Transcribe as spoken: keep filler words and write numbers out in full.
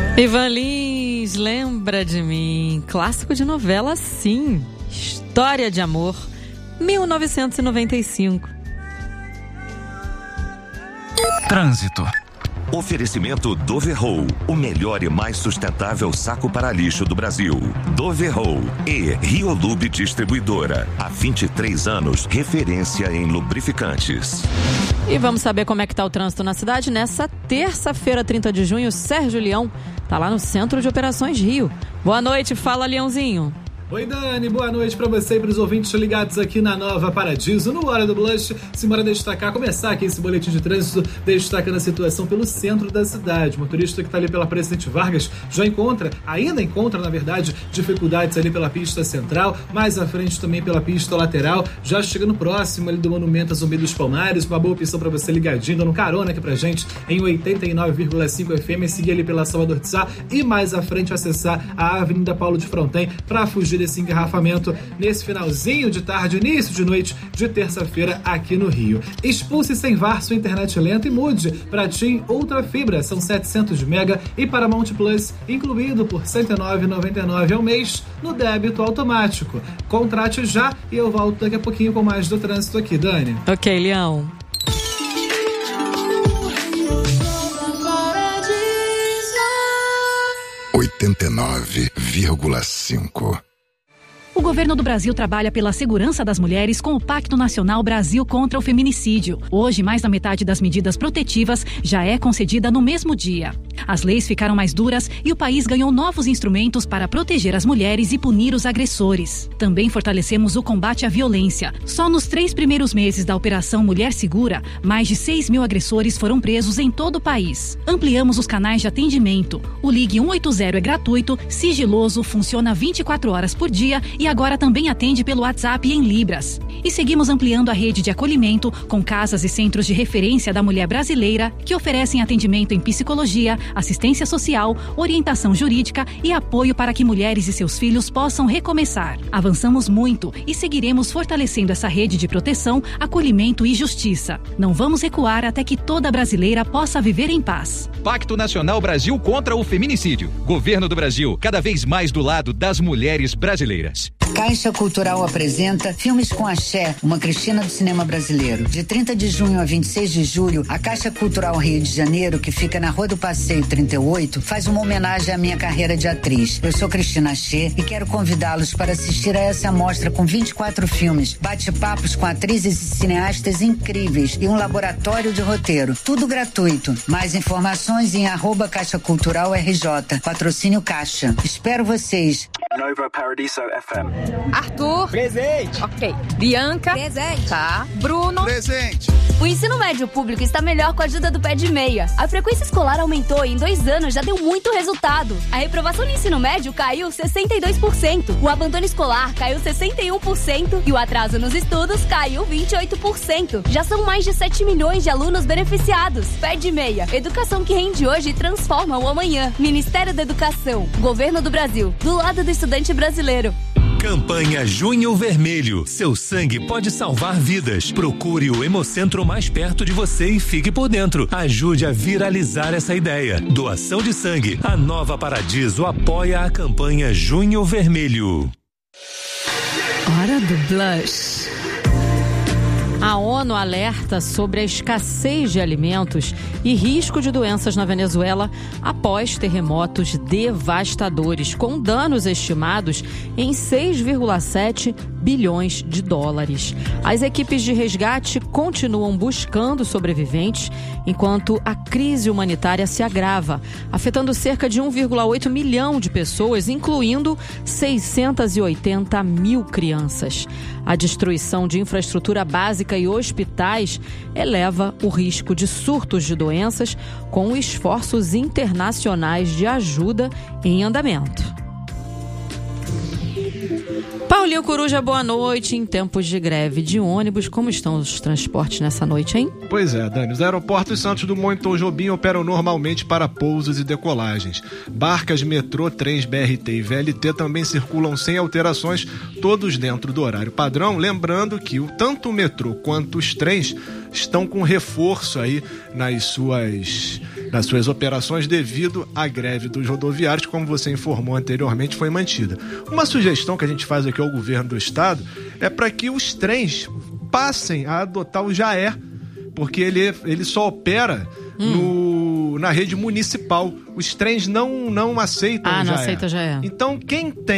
Ivan Lins, Lembra de Mim, clássico de novela, sim. História de Amor, mil novecentos e noventa e cinco. Trânsito. Oferecimento Doverroll, o melhor e mais sustentável saco para lixo do Brasil. Doverroll e Riolube Distribuidora. Há vinte e três anos, referência em lubrificantes. E vamos saber como é que está o trânsito na cidade nessa terça-feira, trinta de junho. Sérgio Leão está lá no Centro de Operações Rio. Boa noite, fala Leãozinho. Oi, Dani, boa noite pra você e pros ouvintes ligados aqui na Nova Paradiso, no Hora do Blush. Simbora destacar, começar aqui esse boletim de trânsito, destacando a situação pelo centro da cidade. O motorista que tá ali pela Presidente Vargas já encontra, ainda encontra, na verdade, dificuldades ali pela pista central, mais à frente também pela pista lateral, já chegando próximo ali do Monumento a Zumbi dos Palmares. Uma boa opção pra você ligadinho, dando carona aqui pra gente em oitenta e nove vírgula cinco F M, seguir ali pela Salvador de Sá e mais à frente acessar a Avenida Paulo de Fronten pra fugir desse engarrafamento nesse finalzinho de tarde, início de noite de terça-feira aqui no Rio. Expulse sem V A R sua internet lenta e mude para TIM Ultra Fibra, são setecentos de mega e Paramount Plus, incluído por cento e nove reais e noventa e nove centavos ao mês no débito automático. Contrate já e eu volto daqui a pouquinho com mais do trânsito aqui, Dani. Ok, Leão. oitenta e nove vírgula cinco. O governo do Brasil trabalha pela segurança das mulheres com o Pacto Nacional Brasil contra o Feminicídio. Hoje, mais da metade das medidas protetivas já é concedida no mesmo dia. As leis ficaram mais duras e o país ganhou novos instrumentos para proteger as mulheres e punir os agressores. Também fortalecemos o combate à violência. Só nos três primeiros meses da Operação Mulher Segura, mais de seis mil agressores foram presos em todo o país. Ampliamos os canais de atendimento. O Ligue cento e oitenta é gratuito, sigiloso, funciona vinte e quatro horas por dia e agora também atende pelo WhatsApp em Libras. E seguimos ampliando a rede de acolhimento com casas e centros de referência da mulher brasileira que oferecem atendimento em psicologia, assistência social, orientação jurídica e apoio para que mulheres e seus filhos possam recomeçar. Avançamos muito e seguiremos fortalecendo essa rede de proteção, acolhimento e justiça. Não vamos recuar até que toda brasileira possa viver em paz. Pacto Nacional Brasil contra o Feminicídio. Governo do Brasil, cada vez mais do lado das mulheres brasileiras. Caixa Cultural apresenta Filmes com Axé, uma Cristina do cinema brasileiro. De trinta de junho a vinte e seis de julho, a Caixa Cultural Rio de Janeiro, que fica na Rua do Passeio trinta e oito, faz uma homenagem à minha carreira de atriz. Eu sou Cristina Axé e quero convidá-los para assistir a essa amostra com vinte e quatro filmes, bate-papos com atrizes e cineastas incríveis e um laboratório de roteiro. Tudo gratuito. Mais informações em arroba Caixa Cultural R J. Patrocínio Caixa. Espero vocês. Nova Paradiso F M. Arthur. Presente. Ok. Bianca. Presente. Tá. Bruno. Presente. O ensino médio público está melhor com a ajuda do Pé de Meia. A frequência escolar aumentou e em dois anos já deu muito resultado. A reprovação no ensino médio caiu sessenta e dois por cento. O abandono escolar caiu sessenta e um por cento. E o atraso nos estudos caiu vinte e oito por cento. Já são mais de sete milhões de alunos beneficiados. Pé de Meia. Educação que rende hoje e transforma o amanhã. Ministério da Educação. Governo do Brasil. Do lado do estudante brasileiro. Campanha Junho Vermelho. Seu sangue pode salvar vidas. Procure o Hemocentro mais perto de você e fique por dentro. Ajude a viralizar essa ideia. Doação de sangue. A Nova Paradiso apoia a campanha Junho Vermelho. Hora do Blush. A ONU alerta sobre a escassez de alimentos e risco de doenças na Venezuela após terremotos devastadores, com danos estimados em seis vírgula sete bilhões de dólares. As equipes de resgate continuam buscando sobreviventes, enquanto a crise humanitária se agrava, afetando cerca de um vírgula oito milhão de pessoas, incluindo seiscentos e oitenta mil crianças. A destruição de infraestrutura básica e hospitais eleva o risco de surtos de doenças, com esforços internacionais de ajuda em andamento. Paulinho Coruja, boa noite. Em tempos de greve de ônibus, como estão os transportes nessa noite, hein? Pois é, Dani. Os aeroportos Santos Dumont e Tom Jobim operam normalmente para pousos e decolagens. Barcas, metrô, trens, B R T e V L T também circulam sem alterações, todos dentro do horário padrão. Lembrando que o, tanto o metrô quanto os trens estão com reforço aí nas suas das suas operações devido à greve dos rodoviários, como você informou anteriormente, foi mantida. Uma sugestão que a gente faz aqui ao governo do estado é para que os trens passem a adotar o Já É, porque ele, ele só opera hum. no, na rede municipal. Os trens não, não aceitam ah, o Já não É. aceita Já É. Então, quem tem